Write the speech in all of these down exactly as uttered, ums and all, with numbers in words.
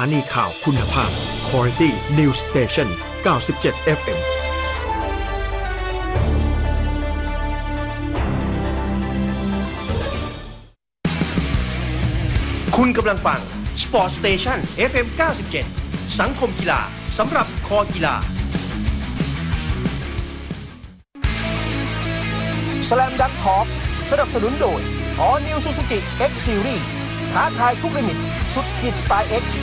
านีข่าวคุณภาพ Quality News Station เก้าสิบเจ็ด เอฟ เอ็มคุณกำลังฟัง Sport Station เอฟ เอ็ม เก้าสิบเจ็ด สังคมกีฬาสำหรับคอกีฬา Slam Dunk Talk สนับสนุนโดย All New Suzuki X Series ท้าทายทุกลิมิตสุดขีดสไตล์ X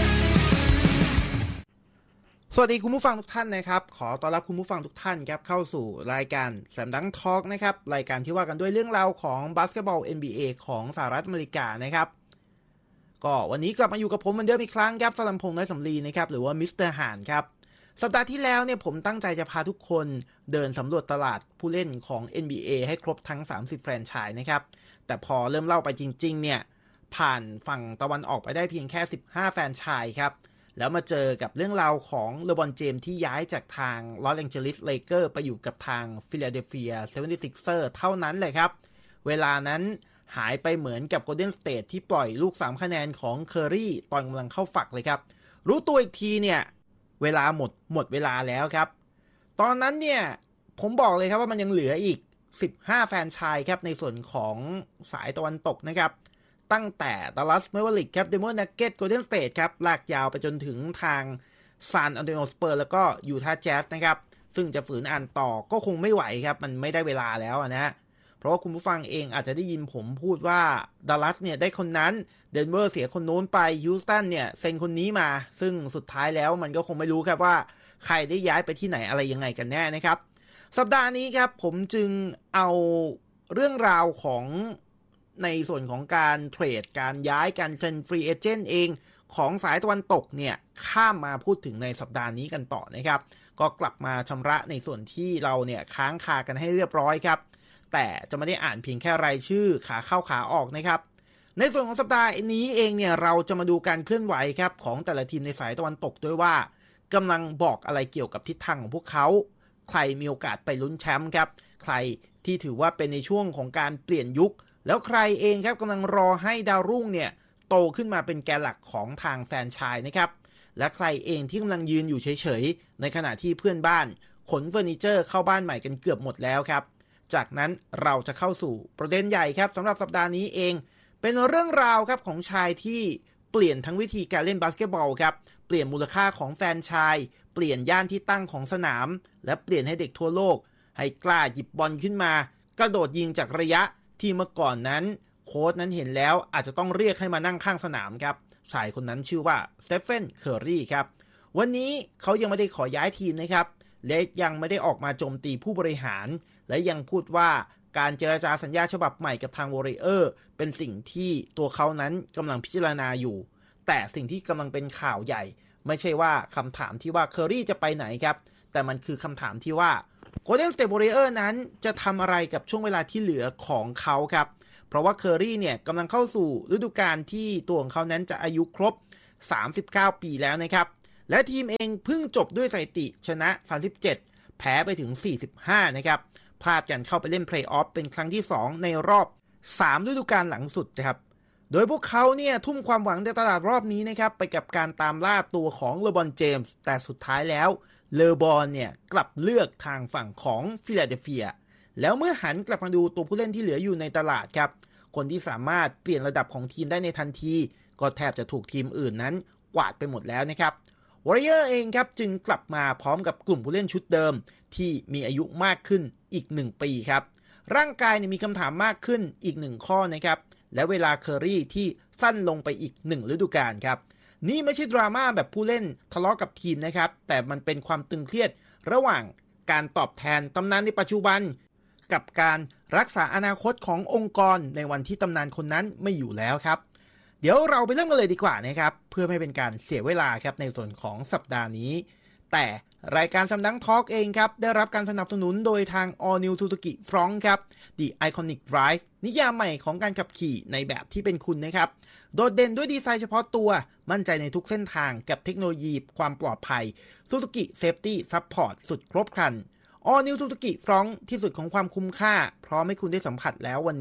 สวัสดีคุณผู้ฟังทุกท่านนะครับขอต้อนรับคุณผู้ฟังทุกท่านครับเข้าสู่รายการ Slam Dunk Talk นะครับรายการที่ว่ากันด้วยเรื่องราวของบาสเกตบอล เอ็น บี เอ ของสหรัฐอเมริกานะครับก็วันนี้กลับมาอยู่กับผมเหมือนเดิมอีกครั้งครับสลัมพงษ์น้อยสำลีนะครับหรือว่ามิสเตอร์ห่านครับสัปดาห์ที่แล้วเนี่ยผมตั้งใจจะพาทุกคนเดินสำรวจตลาดผู้เล่นของ เอ็น บี เอ ให้ครบทั้งสามสิบแฟรนไชส์นะครับแต่พอเริ่มเล่าไปจริงๆเนี่ยผ่านฝั่งตะวันออกไปได้เพียงแค่สิบห้าแฟรนไชส์ครับแล้วมาเจอกับเรื่องราวของเลบรอนเจมส์ที่ย้ายจากทางลอสแองเจลิสเลเกอร์ไปอยู่กับทางฟิลาเดลเฟียเซเว่นตี้ซิกเซอร์เท่านั้นเลยครับเวลานั้นหายไปเหมือนกับโกลเด้นสเตทที่ปล่อยลูกสามคะแนนของเคอรี่ตอนกำลังเข้าฝักเลยครับรู้ตัวอีกทีเนี่ยเวลาหมดหมดเวลาแล้วครับตอนนั้นเนี่ยผมบอกเลยครับว่ามันยังเหลืออีกสิบห้าแฟรนไชส์ครับในส่วนของสายตะวันตกนะครับตั้งแต่ดัลลัสแมเวอริกครับเดนเวอร์นักเก็ตโกลเด้นสเตทครับลากยาวไปจนถึงทางซานอันโตนิโอสเปอร์แล้วก็ยูทาห์แจ๊สนะครับซึ่งจะฝืนอ่านต่อก็คงไม่ไหวครับมันไม่ได้เวลาแล้วนะฮะเพราะว่าคุณผู้ฟังเองอาจจะได้ยินผมพูดว่าดัลลัสเนี่ยได้คนนั้นเดนเวอร์เสียคนโน้นไปฮิวสตันเนี่ยเซ็นคนนี้มาซึ่งสุดท้ายแล้วมันก็คงไม่รู้ครับว่าใครได้ย้ายไปที่ไหนอะไรยังไงกันแน่นะครับสัปดาห์นี้ครับผมจึงเอาเรื่องราวของในส่วนของการเทรดการย้ายการเซ็นฟรีเอเจนต์เองของสายตะวันตกเนี่ยข้ามมาพูดถึงในสัปดาห์นี้กันต่อนะครับก็กลับมาชำระในส่วนที่เราเนี่ยค้างคากันให้เรียบร้อยครับแต่จะไม่ได้อ่านเพียงแค่รายชื่อขาเข้าขาออกนะครับในส่วนของสัปดาห์นี้เองเนี่ยเราจะมาดูการเคลื่อนไหวครับของแต่ละทีมในสายตะวันตกด้วยว่ากำลังบอกอะไรเกี่ยวกับทิศทางของพวกเขาใครมีโอกาสไปลุ้นแชมป์ครับใครที่ถือว่าเป็นในช่วงของการเปลี่ยนยุคแล้วใครเองครับกำลังรอให้ดาวรุ่งเนี่ยโตขึ้นมาเป็นแกนหลักของทางแฟรนไชส์นะครับและใครเองที่กำลังยืนอยู่เฉยๆในขณะที่เพื่อนบ้านขนเฟอร์นิเจอร์เข้าบ้านใหม่กันเกือบหมดแล้วครับจากนั้นเราจะเข้าสู่ประเด็นใหญ่ครับสำหรับสัปดาห์นี้เองเป็นเรื่องราวครับของชายที่เปลี่ยนทั้งวิธีการเล่นบาสเกตบอลครับเปลี่ยนมูลค่าของแฟรนไชส์เปลี่ยนย่านที่ตั้งของสนามและเปลี่ยนให้เด็กทั่วโลกให้กล้าหยิบบอลขึ้นมากระโดดยิงจากระยะที่เมื่อก่อนนั้นโค้ชนั้นเห็นแล้วอาจจะต้องเรียกให้มานั่งข้างสนามครับชายคนนั้นชื่อว่าสเตฟเฟนเคอร์รีครับวันนี้เขายังไม่ได้ขอย้ายทีมนะครับและยังไม่ได้ออกมาโจมตีผู้บริหารและยังพูดว่าการเจรจาสัญญาฉบับใหม่กับทางวอริเออร์เป็นสิ่งที่ตัวเขานั้นกำลังพิจารณาอยู่แต่สิ่งที่กำลังเป็นข่าวใหญ่ไม่ใช่ว่าคำถามที่ว่าเคอร์รีจะไปไหนครับแต่มันคือคำถามที่ว่าGolden State Warriors นั้นจะทำอะไรกับช่วงเวลาที่เหลือของเขาครับเพราะว่าเคอร์รีเนี่ยกำลังเข้าสู่ฤดูกาลที่ตัวของเขานั้นจะอายุครบสามสิบเก้าปีแล้วนะครับและทีมเองเพิ่งจบด้วยสถิติชนะสามสิบเจ็ดแพ้ไปถึงสี่สิบห้านะครับพลาดกันเข้าไปเล่นเพลย์ออฟเป็นครั้งที่สองในรอบสามฤดูกาลหลังสุดนะครับโดยพวกเขาเนี่ยทุ่มความหวังในตลาดรอบนี้นะครับไปกับการตามล่าตัวของเลบรอนเจมส์แต่สุดท้ายแล้วเลบรอนเนี่ยกลับเลือกทางฝั่งของฟิลาเดลเฟียแล้วเมื่อหันกลับมาดูตัวผู้เล่นที่เหลืออยู่ในตลาดครับคนที่สามารถเปลี่ยนระดับของทีมได้ในทันทีก็แทบจะถูกทีมอื่นนั้นกวาดไปหมดแล้วนะครับวอริเออร์เองครับจึงกลับมาพร้อมกับกลุ่มผู้เล่นชุดเดิมที่มีอายุมากขึ้นอีกหนึ่งปีครับร่างกายเนี่ยมีคำถามมากขึ้นอีกหนึ่งข้อนะครับและเวลาเคอรี่ที่สั้นลงไปอีกหนึ่งฤดูกาลครับนี่ไม่ใช่ดราม่าแบบผู้เล่นทะเลาะกับทีมนะครับแต่มันเป็นความตึงเครียดระหว่างการตอบแทนตำนานในปัจจุบันกับการรักษาอนาคตขององค์กรในวันที่ตำนานคนนั้นไม่อยู่แล้วครับเดี๋ยวเราไปเริ่มกันเลยดีกว่านะครับเพื่อไม่เป็นการเสียเวลาครับในส่วนของสัปดาห์นี้แต่รายการSlam Dunk Talkเองครับได้รับการสนับสนุนโดยทาง All New Suzuki Fronx ครับ The Iconic Drive นิยามใหม่ของการขับขี่ในแบบที่เป็นคุณนะครับโดดเด่นด้วยดีไซน์เฉพาะตัวมั่นใจในทุกเส้นทางกับเทคโนโลยีความปลอดภัย Suzuki Safety Support สุดครบครัน All New Suzuki Fronx ที่สุดของความคุ้มค่าพร้อมให้คุณได้สัมผัสแล้ววันนี้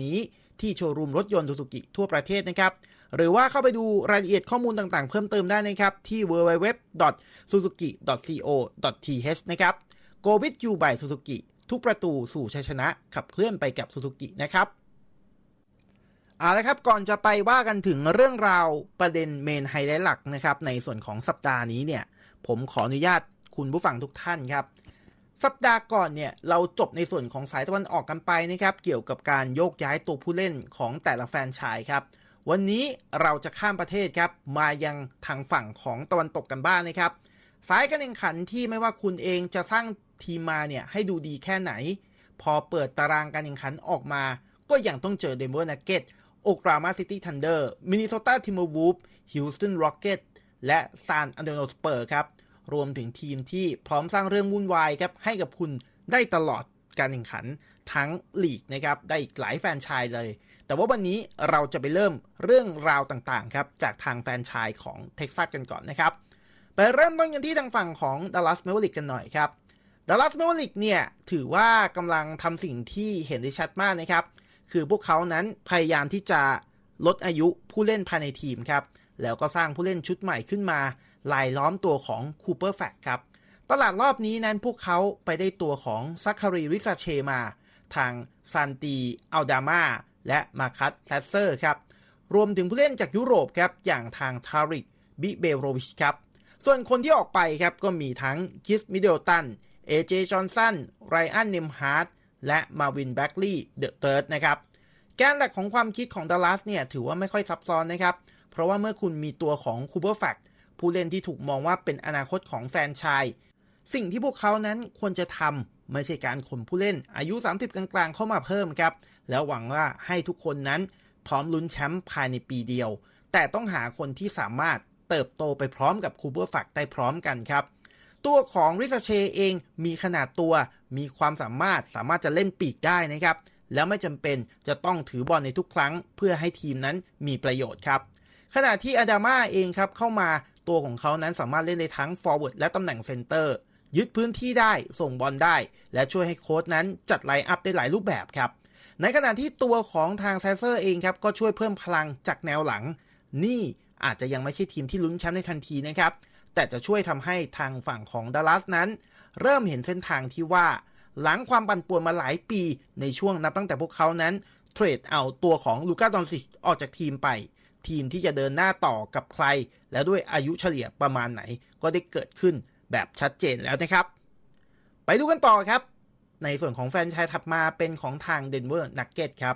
ที่โชว์รูมรถยนต์ Suzuki ทั่วประเทศนะครับหรือว่าเข้าไปดูรายละเอียดข้อมูลต่างๆเพิ่มเติมได้นะครับที่ ดับเบิลยู ดับเบิลยู ดับเบิลยู ดอท ซูซูกิ ดอท ซี โอ ดอท ที เอช นะครับ Go with you by Suzuki ทุกประตูสู่ชัยชนะขับเคลื่อนไปกับ Suzuki นะครับเอาละครับก่อนจะไปว่ากันถึงเรื่องราวประเด็นเมนไฮไลท์หลักนะครับในส่วนของสัปดาห์นี้เนี่ยผมขออนุญาตคุณผู้ฟังทุกท่านครับสัปดาห์ก่อนเนี่ยเราจบในส่วนของสายตะวันออกกันไปนะครับเกี่ยวกับการโยกย้ายตัวผู้เล่นของแต่ละแฟรนไชส์ครับวันนี้เราจะข้ามประเทศครับมายังทางฝั่งของตะวันตกกันบ้าง น, นะครับสายการแข่งขันที่ไม่ว่าคุณเองจะสร้างทีมมาเนี่ยให้ดูดีแค่ไหนพอเปิดตารางการแข่งขันออกมาก็ยังต้องเจอ Denver Nuggets Oklahoma City Thunder Minnesota Timberwolves Houston Rockets และ San Antonio Spurs ครับรวมถึงทีมที่พร้อมสร้างเรื่องวุ่นวายครับให้กับคุณได้ตลอดการแข่งขันทั้งลีกนะครับได้อีกหลายแฟรนไชส์เลยแต่ว่าวันนี้เราจะไปเริ่มเรื่องราวต่างๆครับจากทางแฟรนไชส์ของเท็กซัสกันก่อนนะครับไปเริ่มต้นกันที่ทางฝั่งของ Dallas Mavericks กันหน่อยครับ Dallas Mavericks เนี่ยถือว่ากำลังทำสิ่งที่เห็นได้ชัดมากนะครับคือพวกเขานั้นพยายามที่จะลดอายุผู้เล่นภายในทีมครับแล้วก็สร้างผู้เล่นชุดใหม่ขึ้นมาลายล้อมตัวของคูเปอร์แฟกครับตลาดรอบนี้นั้นพวกเขาไปได้ตัวของซัคคารีริซาเชมาทางซันตีอัลดามาและมาคัสแซสเซอร์ครับรวมถึงผู้เล่นจากยุโรปครับอย่างทางทาริกบิเบโรวิชครับส่วนคนที่ออกไปครับก็มีทั้งคิสมิดเดิลตันเอเจจอห์นสันไรอันเนมฮาร์ดและมาวินแบ็กลีย์เดอะเติร์ดนะครับแกนหลักของความคิดของดัลลัสเนี่ยถือว่าไม่ค่อยซับซ้อนนะครับเพราะว่าเมื่อคุณมีตัวของคูเปอร์แฟกผู้เล่นที่ถูกมองว่าเป็นอนาคตของแฟรนไชส์สิ่งที่พวกเขานั้นควรจะทำไม่ใช่การขนผู้เล่นอายุสามสิบกลางๆเข้ามาเพิ่มครับแล้วหวังว่าให้ทุกคนนั้นพร้อมลุ้นแชมป์ภายในปีเดียวแต่ต้องหาคนที่สามารถเติบโตไปพร้อมกับคูเปอร์แฟกได้พร้อมกันครับตัวของริซาเชเองมีขนาดตัวมีความสามารถสามารถจะเล่นปีกได้นะครับแล้วไม่จำเป็นจะต้องถือบอลในทุกครั้งเพื่อให้ทีมนั้นมีประโยชน์ครับขณะที่อาดาม่าเองครับเข้ามาตัวของเขานั้นสามารถเล่นได้ทั้งฟอร์เวิร์ดและตำแหน่งเซนเตอร์ยึดพื้นที่ได้ส่งบอลได้และช่วยให้โค้ชนั้นจัดไลน์อัพได้หลายรูปแบบครับในขณะที่ตัวของทางแซสเซอร์เองครับก็ช่วยเพิ่มพลังจากแนวหลังนี่อาจจะยังไม่ใช่ทีมที่ลุ้นแชมป์ในทันทีนะครับแต่จะช่วยทำให้ทางฝั่งของดัลลัสนั้นเริ่มเห็นเส้นทางที่ว่าหลังความปั่นป่วนมาหลายปีในช่วงนับตั้งแต่พวกเขานั้นเทรดเอาตัวของลูก้า ดอนซิชออกจากทีมไปทีมที่จะเดินหน้าต่อกับใครและด้วยอายุเฉลี่ยประมาณไหนก็ได้เกิดขึ้นแบบชัดเจนแล้วนะครับไปดูกันต่อครับในส่วนของแฟรนไชส์ถัดมาเป็นของทาง Denver Nuggets ครับ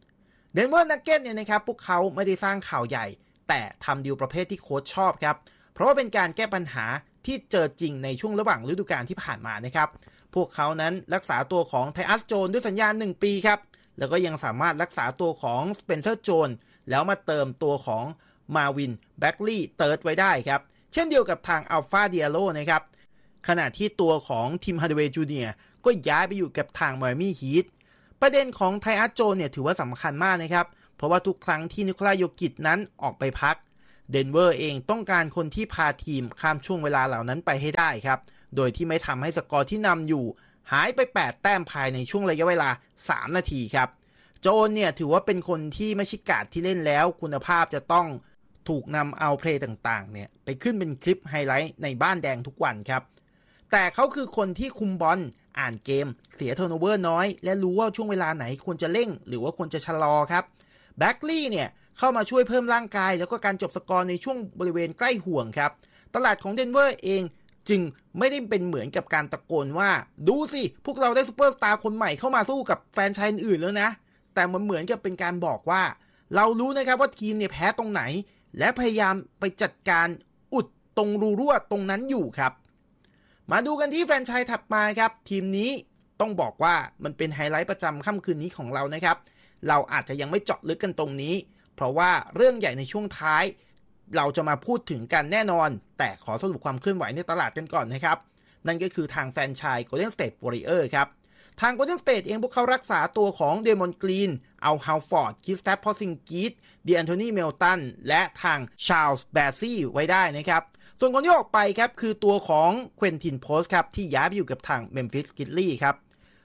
Denver Nuggets เนี่ยนะครับพวกเขาไม่ได้สร้างข่าวใหญ่แต่ทำดีลประเภทที่โค้ชชอบครับเพราะว่าเป็นการแก้ปัญหาที่เจอจริงในช่วงระหว่างฤดูกาลที่ผ่านมานะครับพวกเขานั้นรักษาตัวของไทอัสโจนด้วยสัญญาหนึ่งปีครับแล้วก็ยังสามารถรักษาตัวของสเปนเซอร์โจนแล้วมาเติมตัวของมาวินแบ็กลีย์เติร์ดไว้ได้ครับเช่นเดียวกับทางอัลฟาเดียโลนะครับขณะที่ตัวของทีมฮาร์ดเวย์จูเนียร์ก็ย้ายไปอยู่กับทางไมอามี่ฮีทประเด็นของไทอัสโจนเนี่ยถือว่าสำคัญมากนะครับเพราะว่าทุกครั้งที่นิโคลาโยกิชนั้นออกไปพักเดนเวอร์เองต้องการคนที่พาทีมข้ามช่วงเวลาเหล่านั้นไปให้ได้ครับโดยที่ไม่ทำให้สกอร์ที่นำอยู่หายไปแปดแต้มภายในช่วงระยะเวลาสามนาทีครับโจนเนี่ยถือว่าเป็นคนที่ไม่ใช่การ์ดที่เล่นแล้วคุณภาพจะต้องถูกนำเอาเพลย์ต่างๆเนี่ยไปขึ้นเป็นคลิปไฮไลท์ในบ้านแดงทุกวันครับแต่เขาคือคนที่คุมบอลอ่านเกมเสียเทิร์นโอเวอร์น้อยและรู้ว่าช่วงเวลาไหนควรจะเร่งหรือว่าควรจะชะลอครับแบ็กลีย์เนี่ยเข้ามาช่วยเพิ่มร่างกายแล้วก็การจบสกอร์ในช่วงบริเวณใกล้ห่วงครับตลาดของเดนเวอร์เองจึงไม่ได้เป็นเหมือนกับการตะโกนว่าดูสิพวกเราได้ซูเปอร์สตาร์คนใหม่เข้ามาสู้กับแฟรนไชส์อื่นแล้วนะแต่มันเหมือนกับเป็นการบอกว่าเรารู้นะครับว่าทีมเนี่ยแพ้ตรงไหนและพยายามไปจัดการอุดตรงรูรั่วตรงนั้นอยู่ครับมาดูกันที่แฟรนไชส์ถัดมาครับทีมนี้ต้องบอกว่ามันเป็นไฮไลท์ประจำค่ำคืนนี้ของเรานะครับเราอาจจะยังไม่เจาะลึกกันตรงนี้เพราะว่าเรื่องใหญ่ในช่วงท้ายเราจะมาพูดถึงกันแน่นอนแต่ขอสรุปความเคลื่อนไหวในตลาดกันก่อนนะครับนั่นก็คือทางแฟรนไชส์ Golden State Warriors ครับทาง Golden State เองพวกเขารักษาตัวของเดมอนกรีนเอาฮาวฟอร์ดคริสแตปพอซิงกิสดีแอนโทนีเมลตันและทางชาร์ลส์แบร์ซี่ไว้ได้นะครับส่วนคนที่ออกไปครับคือตัวของเควินตินโพสครับที่ย้ายไปอยู่กับทางเมมฟิสกริซลี่ครับ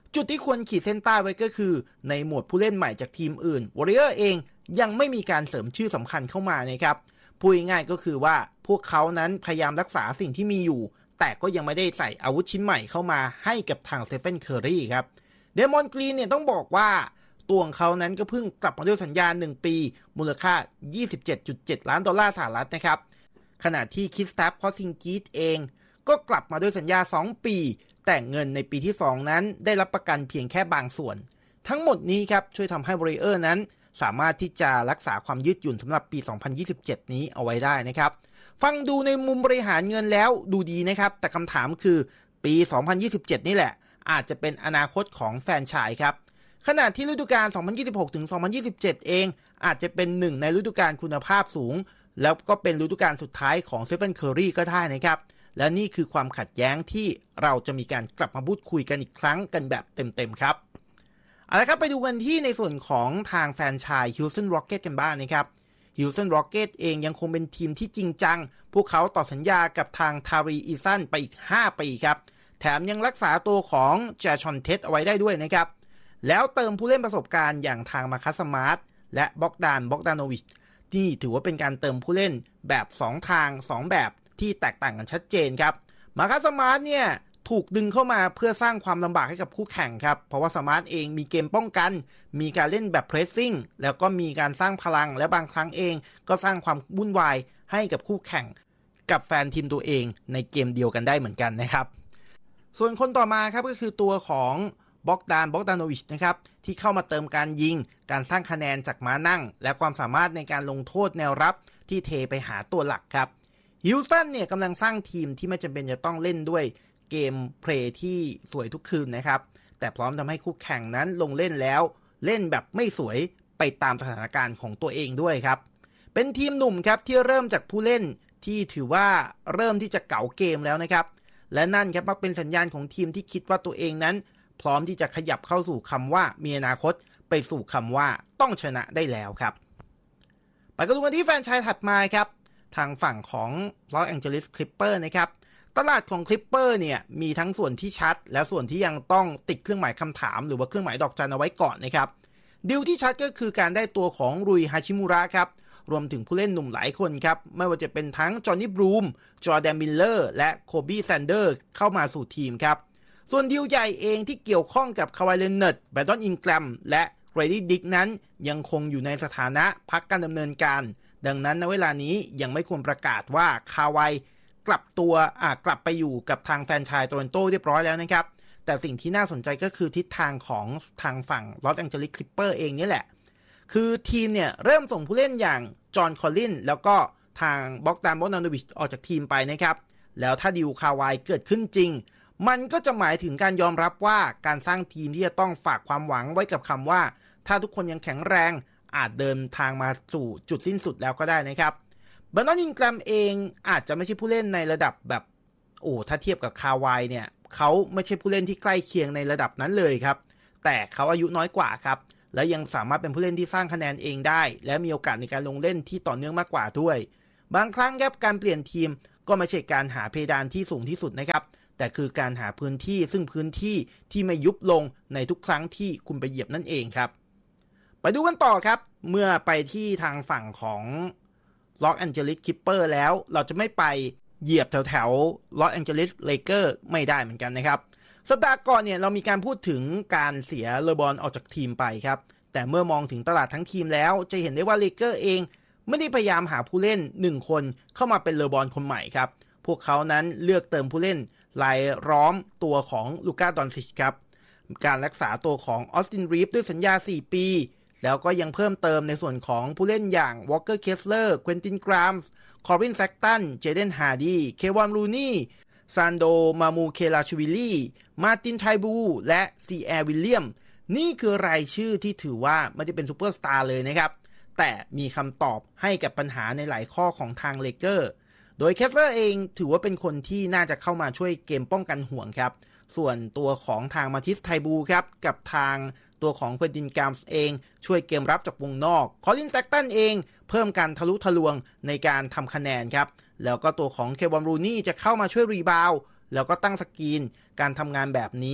จุดที่ควรขีดเส้นใต้ไว้ก็คือในหมวดผู้เล่นใหม่จากทีมอื่น Warrior เองยังไม่มีการเสริมชื่อสำคัญเข้ามานะครับพูดง่ายๆก็คือว่าพวกเขานั้นพยายามรักษาสิ่งที่มีอยู่แต่ก็ยังไม่ได้ใส่อาวุธชิ้นใหม่เข้ามาให้กับทางสเตเฟน เคอร์รีครับเดมอน กรีนเนี่ยต้องบอกว่าตัวของเขานั้นก็เพิ่งกลับมาด้วยสัญญาหนึ่งปีมูลค่า ยี่สิบเจ็ดจุดเจ็ด ล้านดอลลาร์สหรัฐนะครับขณะที่คริสตัฟ พอซิงกิสเองก็กลับมาด้วยสัญญาสองปีแต่เงินในปีที่สองนั้นได้รับประกันเพียงแค่บางส่วนทั้งหมดนี้ครับช่วยทำให้ Warrior นั้นสามารถที่จะรักษาความยืดหยุ่นสำหรับปีสองพันยี่สิบเจ็ดนี้เอาไว้ได้นะครับฟังดูในมุมบริหารเงินแล้วดูดีนะครับแต่คำถามคือปีสองพันยี่สิบเจ็ดนี่แหละอาจจะเป็นอนาคตของแฟรนไชส์ครับขณะที่ฤดูกาลสองพันยี่สิบหกถึงสองพันยี่สิบเจ็ดเองอาจจะเป็นหนึ่งในฤดูกาลคุณภาพสูงแล้วก็เป็นฤดูกาลสุดท้ายของสเตเฟน เคอร์รีก็ได้นะครับและนี่คือความขัดแย้งที่เราจะมีการกลับมาพูดคุยกันอีกครั้งกันแบบเต็มๆครับเอาละครับไปดูกันที่ในส่วนของทางแฟรนไชส์ Houston Rockets กันบ้างนะครับ Houston Rockets เองยังคงเป็นทีมที่จริงจังพวกเขาต่อสัญญากับทางทารี อีซันไปอีกห้าปีครับแถมยังรักษาตัวของแจชอนเท็ดเอาไว้ได้ด้วยนะครับแล้วเติมผู้เล่นประสบการณ์อย่างทางมาคัส สมาร์ทและบ็อกดาน บ็อกดานโนวิชที่ถือว่าเป็นการเติมผู้เล่นแบบสองทางสองแบบที่แตกต่างกันชัดเจนครับมาคัส สมาร์ทเนี่ยถูกดึงเข้ามาเพื่อสร้างความลำบากให้กับคู่แข่งครับเพราะว่าสมาร์ทเองมีเกมป้องกันมีการเล่นแบบเพรสซิ่งแล้วก็มีการสร้างพลังและบางครั้งเองก็สร้างความวุ่นวายให้กับคู่แข่งกับแฟนทีมตัวเองในเกมเดียวกันได้เหมือนกันนะครับส่วนคนต่อมาครับก็คือตัวของบ็อกดาน บ็อกดานโนวิชนะครับที่เข้ามาเติมการยิงการสร้างคะแนนจากม้านั่งและความสามารถในการลงโทษแนวรับที่เทไปหาตัวหลักครับฮิวสตันเนี่ยกำลังสร้างทีมที่ไม่จำเป็นจะต้องเล่นด้วยเกมเพลย์ที่สวยทุกคืนนะครับแต่พร้อมทำให้คู่แข่งนั้นลงเล่นแล้วเล่นแบบไม่สวยไปตามสถานการณ์ของตัวเองด้วยครับเป็นทีมหนุ่มครับที่เริ่มจากผู้เล่นที่ถือว่าเริ่มที่จะเก๋าเกมแล้วนะครับและนั่นครับมักเป็นสัญญาณของทีมที่คิดว่าตัวเองนั้นพร้อมที่จะขยับเข้าสู่คำว่ามีอนาคตไปสู่คำว่าต้องชนะได้แล้วครับไปกันดูกันที่แฟรนไชส์ถัดมาครับทางฝั่งของลอสแองเจลิสคลิปเปอร์นะครับตลาดของคลิปเปอร์เนี่ยมีทั้งส่วนที่ชัดและส่วนที่ยังต้องติดเครื่องหมายคำถามหรือว่าเครื่องหมายดอกจันเอาไว้ก่อนนะครับดีลที่ชัดก็คือการได้ตัวของรุย ฮาชิมุระครับรวมถึงผู้เล่นหนุ่มหลายคนครับไม่ว่าจะเป็นทั้งจอห์นนี่บรูมจอร์แดนมิลเลอร์และโคบี้แซนเดอร์เข้ามาสู่ทีมครับส่วนดีลใหญ่เองที่เกี่ยวข้องกับคาวายเลนเนอร์ด แบรนดอน อิงแกรมและเกรดี้ ดิกนั้นยังคงอยู่ในสถานะพักการดำเนินการดังนั้นณเวลานี้ยังไม่ควรประกาศว่าคาวายกลับตัวอ่ากลับไปอยู่กับทางแฟรนไชส์โตรอนโตเรียบร้อยแล้วนะครับแต่สิ่งที่น่าสนใจก็คือทิศทางของทางฝั่งลอสแองเจลิสคลิปเปอร์เองนี่แหละคือทีมเนี่ยเริ่มส่งผู้เล่นอย่างจอห์น คอลลินแล้วก็ทางบ็อกดาน บ็อกดานโนวิชออกจากทีมไปนะครับแล้วถ้าดีลคาวายเกิดขึ้นจริงมันก็จะหมายถึงการยอมรับว่าการสร้างทีมที่จะต้องฝากความหวังไว้กับคำว่าถ้าทุกคนยังแข็งแรงอาจเดินทางมาสู่จุดสิ้นสุดแล้วก็ได้นะครับแบรนดอน อิงแกรมเองอาจจะไม่ใช่ผู้เล่นในระดับแบบโอ้ถ้าเทียบกับคาวายเนี่ยเขาไม่ใช่ผู้เล่นที่ใกล้เคียงในระดับนั้นเลยครับแต่เขาอายุน้อยกว่าครับและยังสามารถเป็นผู้เล่นที่สร้างคะแนนเองได้และมีโอกาสในการลงเล่นที่ต่อเนื่องมากกว่าด้วยบางครั้งครับการเปลี่ยนทีมก็ไม่ใช่การหาเพดานที่สูงที่สุดนะครับแต่คือการหาพื้นที่ซึ่งพื้นที่ที่ไม่ยุบลงในทุกครั้งที่คุณไปเหยียบนั่นเองครับไปดูกันต่อครับเมื่อไปที่ทางฝั่งของลอสแองเจลิสคลิปเปอร์แล้วเราจะไม่ไปเหยียบแถวแถวลอสแองเจลิสเลเกอร์ไม่ได้เหมือนกันนะครับสัปดาห์ก่อนเนี่ยเรามีการพูดถึงการเสียเลบรอนออกจากทีมไปครับแต่เมื่อมองถึงตลาดทั้งทีมแล้วจะเห็นได้ว่าเลเกอร์เองไม่ได้พยายามหาผู้เล่นหนึ่งคนเข้ามาเป็นเลบรอนคนใหม่ครับพวกเขานั้นเลือกเติมผู้เล่นรายล้อมตัวของลูก้า ดอนซิชครับการรักษาตัวของออสติน รีฟด้วยสัญญาสี่ปีแล้วก็ยังเพิ่มเติมในส่วนของผู้เล่นอย่างวอลเกอร์ เคสเลอร์ เควินติน กรามส์ คอริน แซกตัน เจเดน ฮาร์ดีเควอน รูนี่ซานโด มามูเคลาชวิลลี่มาร์ติน ไทบูและซีแอร์ วิลเลียมนี่คือรายชื่อที่ถือว่าไม่ได้เป็นซูเปอร์สตาร์เลยนะครับแต่มีคำตอบให้กับปัญหาในหลายข้อของทางเลเกอร์โดยเคสเลอร์เองถือว่าเป็นคนที่น่าจะเข้ามาช่วยเกมป้องกันห่วงครับส่วนตัวของทางมาทิส ไทบูครับกับทางตัวของเควินติน กรามส์เองช่วยเกมรับจากวงนอกคอลิน แซกตันเองเพิ่มการทะลุทะลวงในการทำคะแนนครับแล้วก็ตัวของเควอน รูนี่จะเข้ามาช่วยรีบาวด์แล้วก็ตั้งสกรีนการทำงานแบบนี้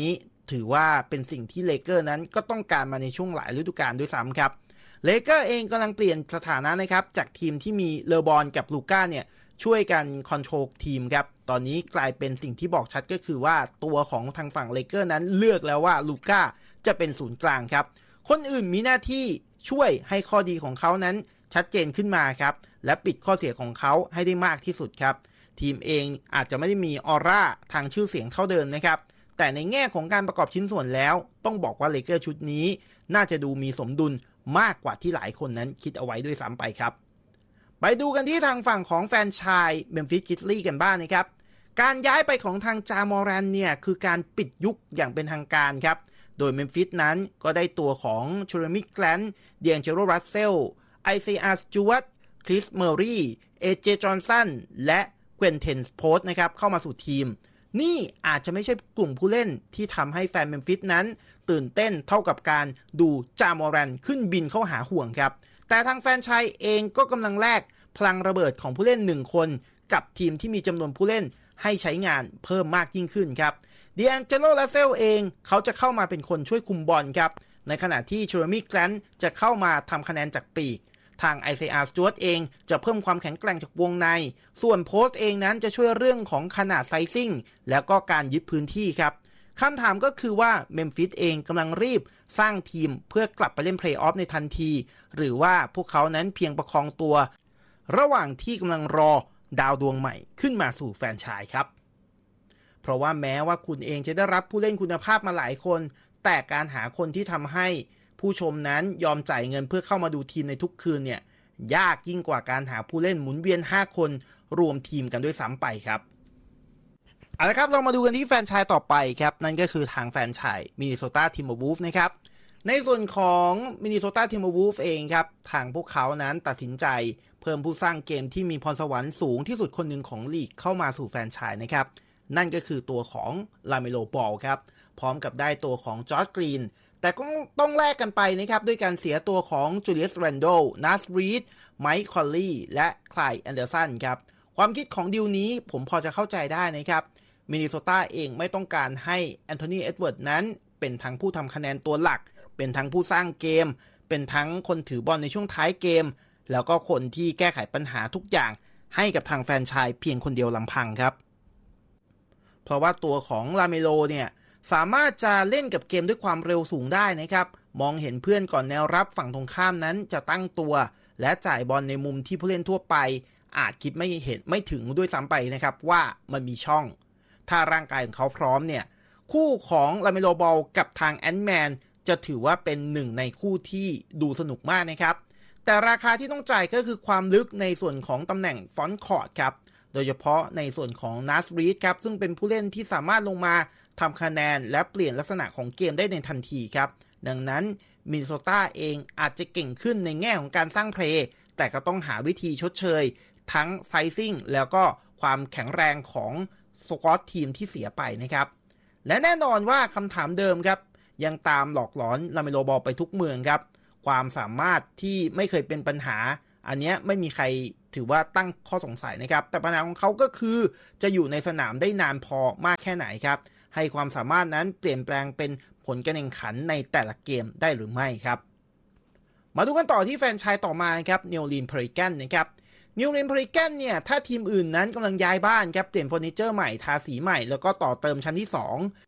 ถือว่าเป็นสิ่งที่เลเกอร์นั้นก็ต้องการมาในช่วงหลายฤดูกาลด้วยซ้ำครับเลเกอร์เองกำลังเปลี่ยนสถานะนะครับจากทีมที่มีเลบอนกับลูก้าเนี่ยช่วยกันคอนโทรลทีมครับตอนนี้กลายเป็นสิ่งที่บอกชัดก็คือว่าตัวของทางฝั่งเลเกอร์นั้นเลือกแล้วว่าลูก้าจะเป็นศูนย์กลางครับคนอื่นมีหน้าที่ช่วยให้ข้อดีของเขานั้นชัดเจนขึ้นมาครับและปิดข้อเสียของเขาให้ได้มากที่สุดครับทีมเองอาจจะไม่ได้มีออร่าทางชื่อเสียงเท่าเดิมนะครับแต่ในแง่ของการประกอบชิ้นส่วนแล้วต้องบอกว่าเลเกอร์ชุดนี้น่าจะดูมีสมดุลมากกว่าที่หลายคนนั้นคิดเอาไว้ด้วยซ้ำไปครับไปดูกันที่ทางฝั่งของแฟนชายเมมฟิสกริซลี่กันบ้าง นะครับการย้ายไปของทางจามอรันเนี่ยคือการปิดยุคอย่างเป็นทางการครับโดยเมมฟิสนั้นก็ได้ตัวของเจเรมี่แกลนเดียงเจโรรัสเซลไอซีอาร์สจูวัตคริสเมอรี่เอเจจอห์นสันและเกวนเทนส์โพสนะครับเข้ามาสู่ทีมนี่อาจจะไม่ใช่กลุ่มผู้เล่นที่ทำให้แฟนเมมฟิสนั้นตื่นเต้นเท่ากับการดูจามอรันขึ้นบินเข้าหาห่วงครับแต่ทางแฟนชายเองก็กำลังแลกพลังระเบิดของผู้เล่นหนึ่งคนกับทีมที่มีจำนวนผู้เล่นให้ใช้งานเพิ่มมากยิ่งขึ้นครับเดียงเจโรรัสเซลเองเขาจะเข้ามาเป็นคนช่วยคุมบอลครับในขณะที่เจเรมี่แกลนจะเข้ามาทำคะแนนจากปีกทาง ไอ ซี อาร์ Stewart เองจะเพิ่มความแข็งแกร่งจากวงในส่วนโพสต์เองนั้นจะช่วยเรื่องของขนาดไซซิ่งแล้วก็การยึดพื้นที่ครับคำถามก็คือว่าเมมฟิสเองกำลังรีบสร้างทีมเพื่อกลับไปเล่นเพลย์ออฟในทันทีหรือว่าพวกเขานั้นเพียงประคองตัวระหว่างที่กำลังรอดาวดวงใหม่ขึ้นมาสู่แฟรนไชส์ครับเพราะว่าแม้ว่าคุณเองจะได้รับผู้เล่นคุณภาพมาหลายคนแต่การหาคนที่ทำให้ผู้ชมนั้นยอมจ่ายเงินเพื่อเข้ามาดูทีมในทุกคืนเนี่ยยากยิ่งกว่าการหาผู้เล่นหมุนเวียนห้าคนรวมทีมกันด้วยซ้ำไปครับเอาละครับเรามาดูกันที่แฟรนไชส์ต่อไปครับนั่นก็คือทางแฟรนไชส์มินนิโซตาทิมเบอร์วูฟส์นะครับในส่วนของมินนิโซตาทิมเบอร์วูฟส์เองครับทางพวกเขานั้นตัดสินใจเพิ่มผู้สร้างเกมที่มีพรสวรรค์สูงที่สุดคนหนึ่งของลีกเข้ามาสู่แฟรนไชส์นะครับนั่นก็คือตัวของลาเมโลบอลครับพร้อมกับได้ตัวของจอร์จกรีนแต่ก็ต้องแลกกันไปนะครับด้วยการเสียตัวของจูเลียสแรนโดลนัสรีดไมค์คอลลี่และไคลด์แอนเดอร์สันครับความคิดของดีลนี้ผมพอจะเข้าใจได้นะครับมินนิโซตาเองไม่ต้องการให้แอนโทนีเอ็ดเวิร์ดนั้นเป็นทั้งผู้ทำคะแนนตัวหลักเป็นทั้งผู้สร้างเกมเป็นทั้งคนถือบอลในช่วงท้ายเกมแล้วก็คนที่แก้ไขปัญหาทุกอย่างให้กับทางแฟรนไชส์เพียงคนเดียวลำพังครับเพราะว่าตัวของลาเมโลเนี่ยสามารถจะเล่นกับเกมด้วยความเร็วสูงได้นะครับมองเห็นเพื่อนก่อนแนวรับฝั่งตรงข้ามนั้นจะตั้งตัวและจ่ายบอลในมุมที่ผู้เล่นทั่วไปอาจคิดไม่เห็นไม่ถึงด้วยซ้ำไปนะครับว่ามันมีช่องถ้าร่างกายของเขาพร้อมเนี่ยคู่ของลาเมโลบอลกับทางแอนด์แมนจะถือว่าเป็นหนึ่งในคู่ที่ดูสนุกมากนะครับแต่ราคาที่ต้องจ่ายก็คือความลึกในส่วนของตำแหน่งฟอนต์คอร์ตครับโดยเฉพาะในส่วนของนัสรีดครับซึ่งเป็นผู้เล่นที่สามารถลงมาทำคะแนนและเปลี่ยนลักษณะของเกมได้ในทันทีครับดังนั้นมินนิโซตาเองอาจจะเก่งขึ้นในแง่ของการสร้างเพลย์แต่ก็ต้องหาวิธีชดเชยทั้งไซซิ่งแล้วก็ความแข็งแรงของสควอตทีมที่เสียไปนะครับและแน่นอนว่าคำถามเดิมครับยังตามหลอกหลอนลาเมโลบอลไปทุกเมืองครับความสามารถที่ไม่เคยเป็นปัญหาอันนี้ไม่มีใครถือว่าตั้งข้อสงสัยนะครับแต่ปัญหาของเขาก็คือจะอยู่ในสนามได้นานพอมากแค่ไหนครับให้ความสามารถนั้นเปลี่ยนแปลงเป็นผลการแข่งขันในแต่ละเกมได้หรือไม่ครับมาดูกันต่อที่แฟรนไชส์ต่อมาครับนิวออร์ลีนส์เพลิแกนนะครับนิวออร์ลีนส์เพลิแกนเนี่ยถ้าทีมอื่นนั้นกำลังย้ายบ้านครับเปลี่ยนเฟอร์นิเจอร์ใหม่ทาสีใหม่แล้วก็ต่อเติมชั้นที่สอง